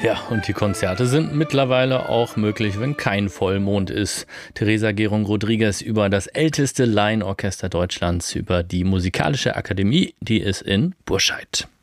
Ja, und die Konzerte sind mittlerweile auch möglich, wenn kein Vollmond ist. Theresa Gerung-Rodriguez über das älteste Laienorchester Deutschlands, über die Musikalische Akademie, die ist in Burscheid.